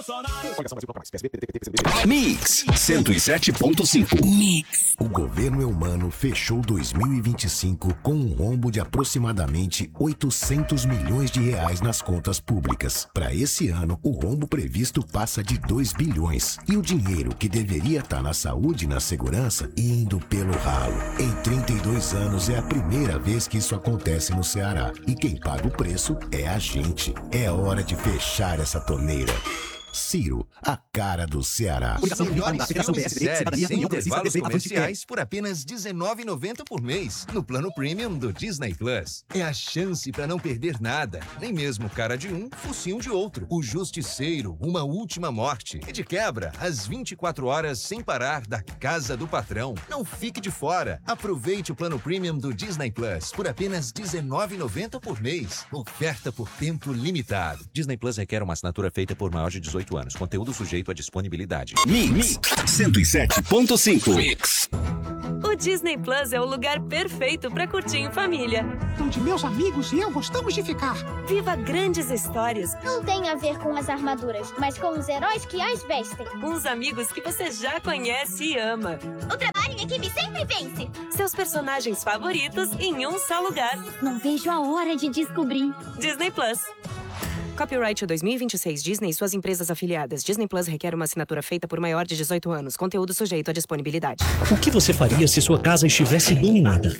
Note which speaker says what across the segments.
Speaker 1: Mix 107.5.
Speaker 2: Mix. O governo Eumano fechou 2025 com um rombo de aproximadamente 800 milhões de reais nas contas públicas. Para esse ano, o rombo previsto passa de 2 bilhões. E o dinheiro que deveria estar na saúde e na segurança indo pelo ralo. Em 32 anos é a primeira vez que isso acontece no Ceará. E quem paga o preço é a gente. É hora de fechar essa torneira. Ciro, a cara do Ceará.
Speaker 3: Sem intervalos comerciais por apenas R$19,90 por mês no plano Premium do Disney Plus. É a chance para não perder nada, nem mesmo cara de um, focinho de outro. O Justiceiro, Uma Última Morte. E de quebra, às 24 horas sem parar da casa do patrão. Não fique de fora. Aproveite o plano Premium do Disney Plus por apenas R$19,90 por mês. Oferta por tempo limitado.
Speaker 4: Disney Plus requer uma assinatura feita por maior de 18 anos. Conteúdo sujeito à disponibilidade.
Speaker 1: Mix 107.5. Mix.
Speaker 5: O Disney Plus é o lugar perfeito para curtir em família.
Speaker 6: Onde meus amigos e eu gostamos de ficar.
Speaker 5: Viva grandes histórias.
Speaker 7: Não tem a ver com as armaduras, mas com os heróis que as vestem.
Speaker 5: Com os amigos que você já conhece e ama.
Speaker 7: O trabalho em equipe sempre vence.
Speaker 5: Seus personagens favoritos em um só lugar.
Speaker 7: Não vejo a hora de descobrir.
Speaker 5: Disney Plus. Copyright 2026 Disney e suas empresas afiliadas. Disney Plus requer uma assinatura feita por maior de 18 anos. Conteúdo sujeito à disponibilidade.
Speaker 8: O que você faria se sua casa estivesse iluminada?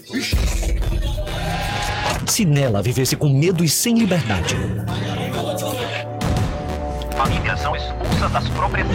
Speaker 8: Se nela vivesse com medo e sem liberdade?
Speaker 9: Famílias são expulsas das propriedades.